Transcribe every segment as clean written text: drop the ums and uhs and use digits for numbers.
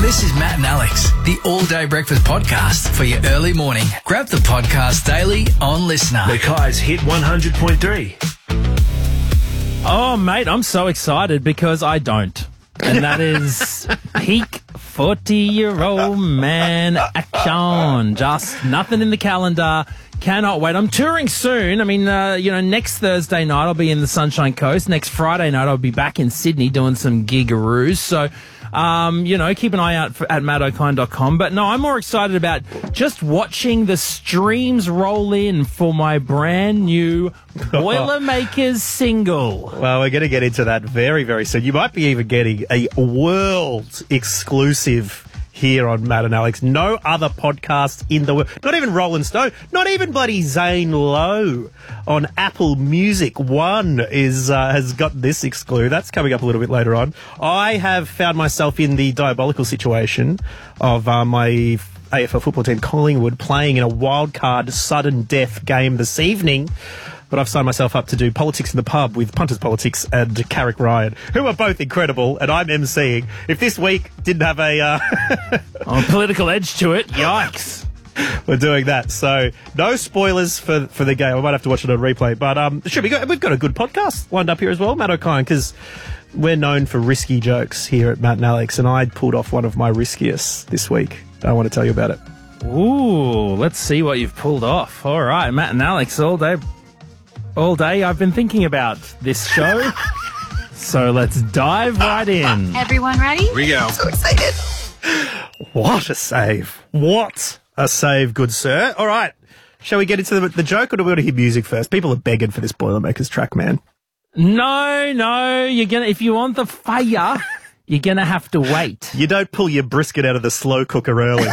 This is Matt and Alex, the all-day breakfast podcast for your early morning. Grab the podcast daily on Listener. Mackay's Hit 100.3. Oh, mate, I'm so excited because I don't. And that is peak 40-year-old man action. Just nothing in the calendar. Cannot wait. I'm touring soon. I memean, next Thursday night I'll be in the Sunshine Coast. Next Friday night I'll be back in Sydney doing some gigaroos. So, keep an eye out at mattokine.com. But no, I'm more excited about just watching the streams roll in for my brand new Boilermakers single. Well, we're going to get into that very, very soon. You might be even getting a world exclusive here on Matt and Alex. No other podcast in the world, not even Rolling Stone, not even bloody Zane Lowe on Apple Music One has got this exclude. That's coming up a little bit later on. I have found myself in the diabolical situation of my AFL football team, Collingwood, playing in a wildcard sudden death game this evening. But I've signed myself up to do Politics in the Pub with Punters Politics and Carrick Ryan, who are both incredible, and I'm emceeing. If this week didn't have a political edge to it, yikes. We're doing that. So no spoilers for the game. I might have to watch it on replay. But it should be good. We've got a good podcast lined up here as well, Matt O'Kine, because we're known for risky jokes here at Matt and Alex, and I pulled off one of my riskiest this week. I want to tell you about it. Ooh, let's see what you've pulled off. All right, Matt and Alex all day I've been thinking about this show. So let's dive right in. Everyone ready? Here we go. So excited. What a save. What a save, good sir. All right. Shall we get into the joke, or do we want to hear music first? People are begging for this Boilermakers track, man. No, if you want the fire, you're gonna have to wait. You don't pull your brisket out of the slow cooker early.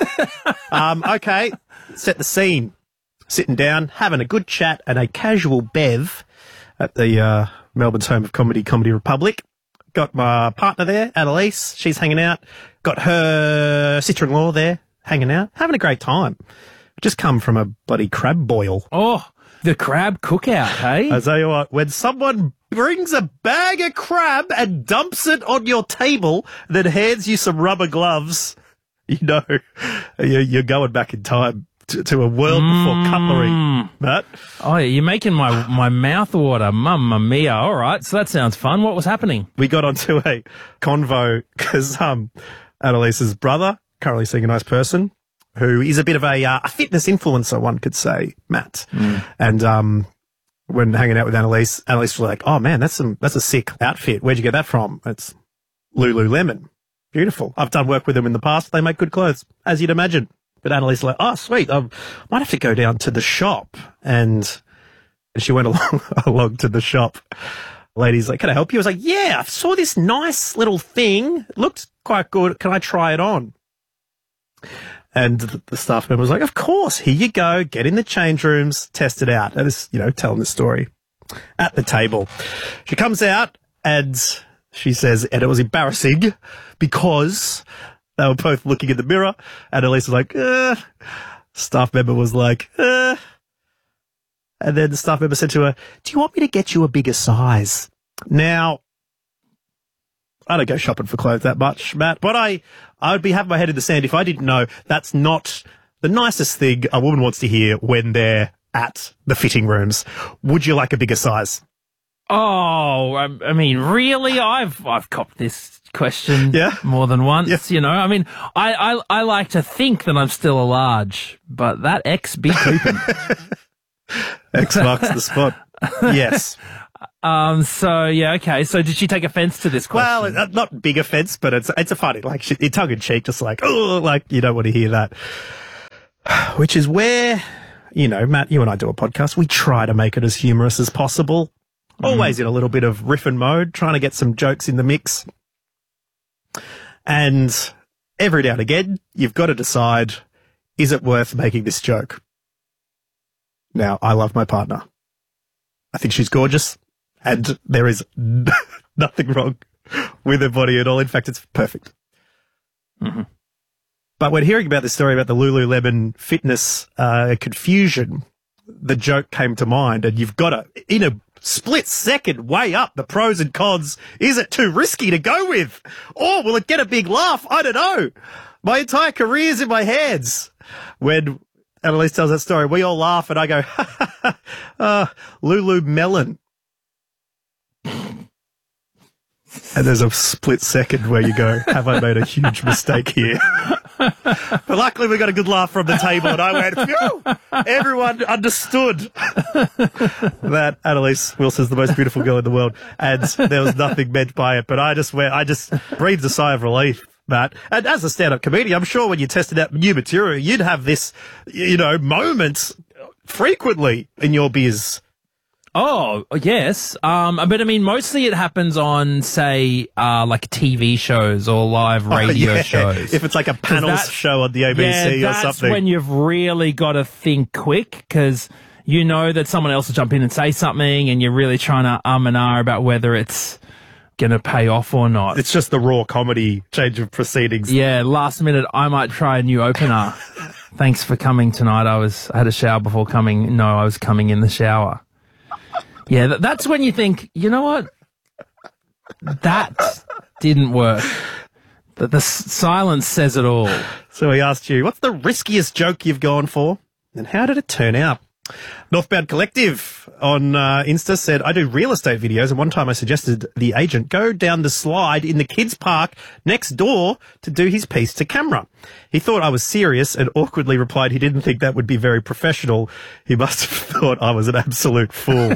Okay, set the scene. Sitting down, having a good chat and a casual bev at the Melbourne's home of Comedy Republic. Got my partner there, Annalise. She's hanging out. Got her sister-in-law there, hanging out. Having a great time. Just come from a bloody crab boil. Oh, the crab cookout, hey? I tell you what, when someone brings a bag of crab and dumps it on your table, then hands you some rubber gloves, you know you're going back in time. To a world before cutlery, Matt. Oh, you're making my mouth water. Mamma mia. All right, so that sounds fun. What was happening? We got onto a convo because Annalise's brother, currently seeing a nice person, who is a bit of a fitness influencer, one could say, Matt. And when hanging out with Annalise was like, "Oh man, that's a sick outfit. Where'd you get that from?" It's Lululemon. Beautiful. I've done work with them in the past. They make good clothes, as you'd imagine. But Annalise was like, "Oh, sweet. I might have to go down to the shop." And she went along to the shop. Lady's like, "Can I help you?" I was like, "Yeah, I saw this nice little thing. It looked quite good. Can I try it on?" And the staff member was like, "Of course. Here you go. Get in the change rooms. Test it out." And it's, telling the story at the table. She comes out and she says, and it was embarrassing because they were both looking in the mirror, and Elise was like, Staff member was like, And then the staff member said to her, "Do you want me to get you a bigger size?" Now, I don't go shopping for clothes that much, Matt, but I would be having my head in the sand if I didn't know that's not the nicest thing a woman wants to hear when they're at the fitting rooms. Would you like a bigger size? Oh, I mean, really? I've copped this question more than once, I mean, I like to think that I'm still a large, but that X be creeping. X marks the spot. Yes. Okay. So did she take offense to this question? Well, not big offense, but it's a funny, like, tongue in cheek, just like, oh, like, you don't want to hear that. Which is where, Matt, you and I do a podcast. We try to make it as humorous as possible. Always in a little bit of riffing mode, trying to get some jokes in the mix. And every now and again, you've got to decide, is it worth making this joke? Now, I love my partner. I think she's gorgeous, and there is nothing wrong with her body at all. In fact, it's perfect. Mm-hmm. But when hearing about this story about the Lululemon fitness confusion, the joke came to mind, and you've got to, in a split second weigh up the pros and cons. Is it too risky to go with? Or will it get a big laugh? I don't know. My entire career is in my hands. When Annalise tells that story, we all laugh and I go, Lulu Melon. And there's a split second where you go, have I made a huge mistake here? But luckily we got a good laugh from the table and I went, phew! Everyone understood that Annalise Wilson's the most beautiful girl in the world and there was nothing meant by it. But I just breathed a sigh of relief, Matt. And as a stand-up comedian, I'm sure when you tested out new material, you'd have this, moments frequently in your biz. Oh, yes. But I mean, mostly it happens on, say, like TV shows or live radio shows. If it's like a panel show on the ABC or something. That's when you've really got to think quick because you know that someone else will jump in and say something and you're really trying to and ah about whether it's going to pay off or not. It's just the raw comedy change of proceedings. Yeah, last minute, I might try a new opener. Thanks for coming tonight. I had a shower before coming. No, I was coming in the shower. Yeah, that's when you think, you know what? That didn't work. The silence says it all. So he asked you, what's the riskiest joke you've gone for? And how did it turn out? Northbound Collective on Insta said, I do real estate videos, and one time I suggested the agent go down the slide in the kids' park next door to do his piece to camera. He thought I was serious and awkwardly replied he didn't think that would be very professional. He must have thought I was an absolute fool.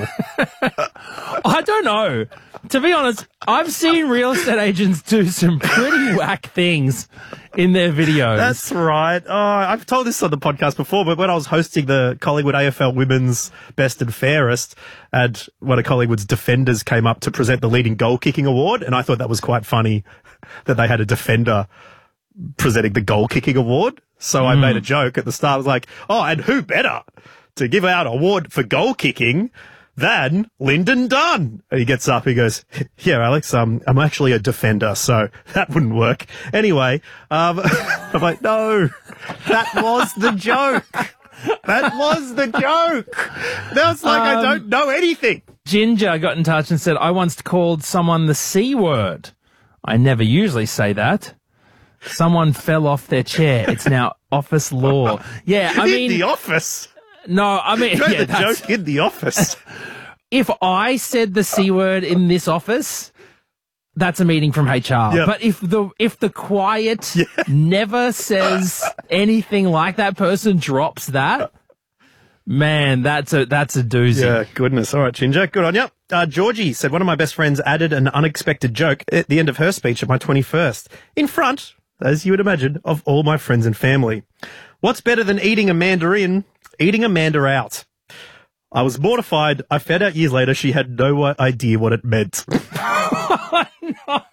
I don't know. To be honest, I've seen real estate agents do some pretty whack things in their videos. That's right. Oh, I've told this on the podcast before, but when I was hosting the Collingwood AFL Women's Best and Fairest, and one of Collingwood's defenders came up to present the leading goal kicking award, and I thought that was quite funny that they had a defender presenting the goal kicking award. So I made a joke at the start. I was like, oh, and who better to give out an award for goal kicking than Lyndon Dunn? And he gets up, he goes, yeah, Alex, I'm actually a defender, so that wouldn't work. Anyway, I'm like, no, that was the joke. That was the joke. Now it's like I don't know anything. Ginger got in touch and said, I once called someone the C word. I never usually say that. Someone fell off their chair. It's now office law. Yeah, I mean... In the office? No, I mean... The joke in the office. If I said the C word in this office, that's a meeting from HR. Yep. But if the quiet never says anything like that, person drops that, man, that's a doozy. Yeah, goodness. All right, Ginger, good on you. Georgie said, one of my best friends added an unexpected joke at the end of her speech at my 21st, in front, as you would imagine, of all my friends and family. What's better than eating a mandarin? Eating Amanda out. I was mortified. I found out years later she had no idea what it meant. Oh, no.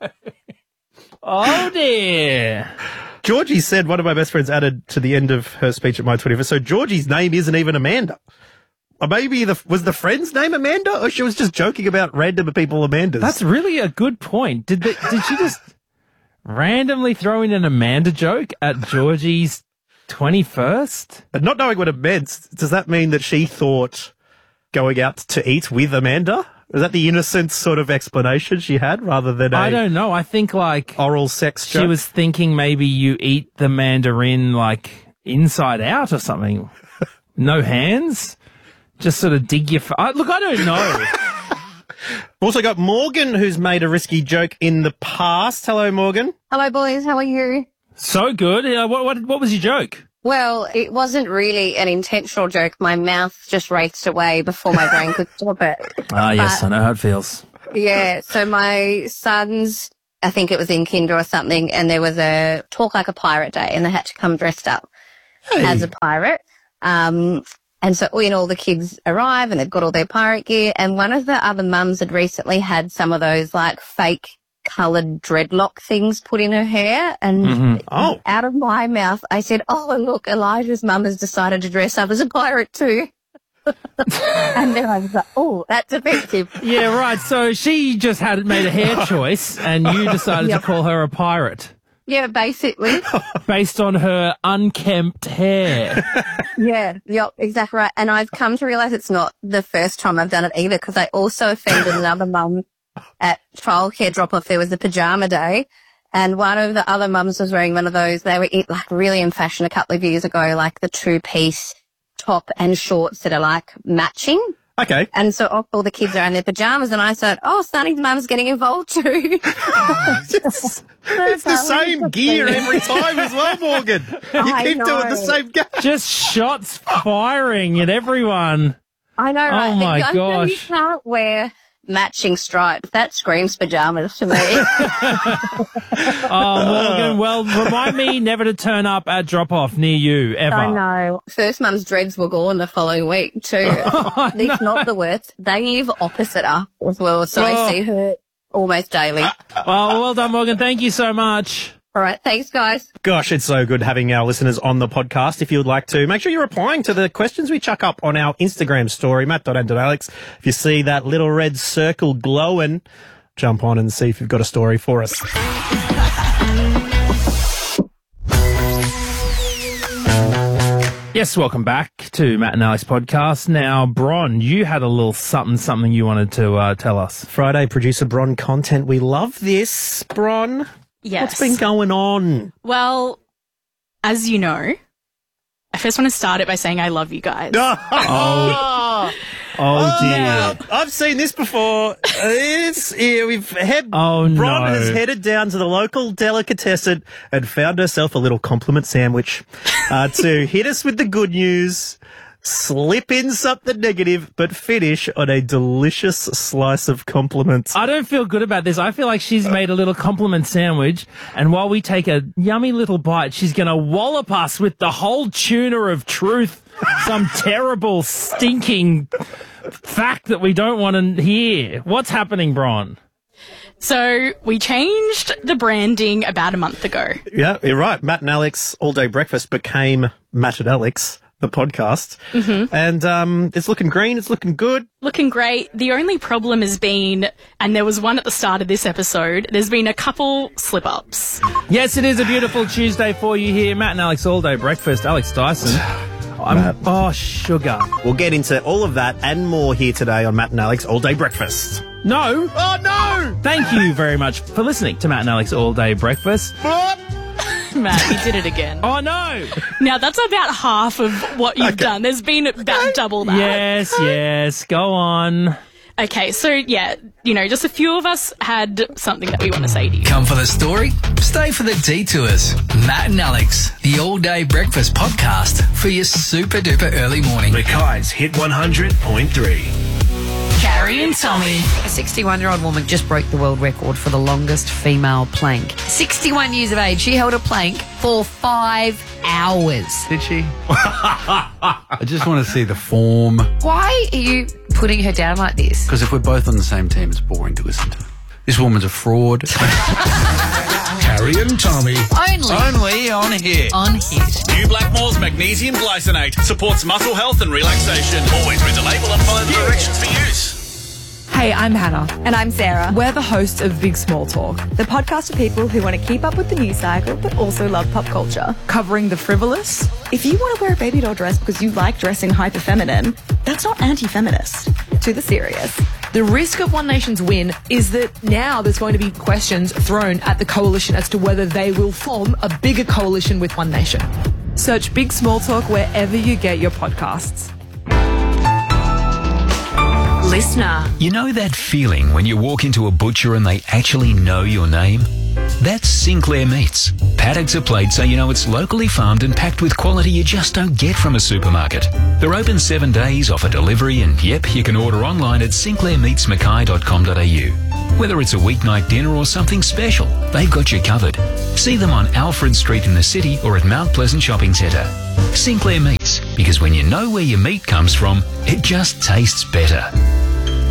Oh, dear. Georgie said one of my best friends added to the end of her speech at my 21st. So Georgie's name isn't even Amanda. Or maybe was the friend's name Amanda? Or she was just joking about random people Amandas? That's really a good point. Did she just randomly throw in an Amanda joke at Georgie's 21st? And not knowing what it meant, does that mean that she thought going out to eat with Amanda? Is that the innocent sort of explanation she had rather than I don't know. I think like oral sex joke? She was thinking maybe you eat the mandarin like inside out or something. No hands? Just sort of dig your... Look, I don't know. Also got Morgan, who's made a risky joke in the past. Hello, Morgan. Hello, boys. How are you? So good. What was your joke? Well, it wasn't really an intentional joke. My mouth just raced away before my brain could stop it. Yes, I know how it feels. Yeah, so my sons, I think it was in kinder or something, and there was a Talk Like a Pirate Day, and they had to come dressed up as a pirate. And so all the kids arrive, and they've got all their pirate gear, and one of the other mums had recently had some of those, like, fake coloured dreadlock things put in her hair, and out of my mouth I said, oh, and look, Elijah's mum has decided to dress up as a pirate too. And then I was like, oh, that's offensive. Yeah, right. So she just had made a hair choice and you decided to call her a pirate. Yeah, basically. Based on her unkempt hair. Yeah, yep, exactly right. And I've come to realise it's not the first time I've done it either, because I also offended another mum at childcare drop-off. There was a pajama day, and one of the other mums was wearing one of those. They were like really in fashion a couple of years ago, like the two-piece top and shorts that are like matching. Okay. And so all the kids are in their pajamas, and I said, "Oh, Sonny's mum's getting involved too." It's the same gear every time as well, Morgan. You keep doing the same game. Just shots firing at everyone. I know, right? Oh, my I know you gosh. can't wear matching stripes. That screams pajamas to me. Oh, Morgan, well, remind me never to turn up at drop-off near you, ever. I know. First mum's dreads were gone the following week too. It's not the worst. They live opposite her as well, so I see her almost daily. Well done, Morgan. Thank you so much. All right, thanks, guys. Gosh, it's so good having our listeners on the podcast. If you would like to, make sure you're replying to the questions we chuck up on our Instagram story, matt.and.alex. If you see that little red circle glowing, jump on and see if you've got a story for us. Yes, welcome back to Matt and Alex podcast. Now, Bron, you had a little something you wanted to tell us. Friday producer Bron content. We love this, Bron. Yes. What's been going on? Well, as you know, I first want to start it by saying I love you guys. Oh dear. I've seen this before. Oh, Bron no. has headed down to the local delicatessen and found herself a little compliment sandwich to hit us with the good news, slip in something negative, but finish on a delicious slice of compliments. I don't feel good about this. I feel like she's made a little compliment sandwich, and while we take a yummy little bite, she's going to wallop us with the whole tuna of truth. Some terrible, stinking fact that we don't want to hear. What's happening, Bron? So we changed the branding about a month ago. Yeah, you're right. Matt and Alex All Day Breakfast became Matt and Alex, the podcast. Mm-hmm. And it's looking green. It's looking good. Looking great. The only problem has been, and there was one at the start of this episode, there's been a couple slip-ups. Yes, it is a beautiful Tuesday for you here. Matt and Alex All Day Breakfast. Alex Dyson. Sugar. We'll get into all of that and more here today on Matt and Alex All Day Breakfast. No. Oh, no! Thank you very much for listening to Matt and Alex All Day Breakfast. Matt, you did it again. Oh, no. Now, that's about half of what you've done. There's been about double that. Yes. Go on. Okay, so yeah, just a few of us had something that we want to say to you. Come for the story? Stay for the detours. Matt and Alex, the All Day Breakfast podcast for your super duper early morning. Mackay's Hit 100.3. Carrie and Tommy. A 61-year-old woman just broke the world record for the longest female plank. 61 years of age, she held a plank for 5 hours. Did she? I just want to see the form. Why are you putting her down like this? Because if we're both on the same team, it's boring to listen to. This woman's a fraud. Carrie and Tommy. Only on Hit. On Hit. New Blackmore's Magnesium Glycinate supports muscle health and relaxation. Always read the label and follow the directions for use. Hey, I'm Hannah. And I'm Sarah. We're the hosts of Big Small Talk, the podcast for people who want to keep up with the news cycle but also love pop culture. Covering the frivolous. If you want to wear a baby doll dress because you like dressing hyper feminine, that's not anti-feminist. To the serious. The risk of One Nation's win is that now there's going to be questions thrown at the coalition as to whether they will form a bigger coalition with One Nation. Search Big Small Talk wherever you get your podcasts. Listener. You know that feeling when you walk into a butcher and they actually know your name? That's Sinclair Meats. Paddocks are played so you know it's locally farmed and packed with quality you just don't get from a supermarket. They're open 7 days, offer delivery, and yep, you can order online at sinclairmeatsmackay.com.au. Whether it's a weeknight dinner or something special, they've got you covered. See them on Alfred Street in the city or at Mount Pleasant Shopping Centre. Sinclair Meats, because when you know where your meat comes from, it just tastes better.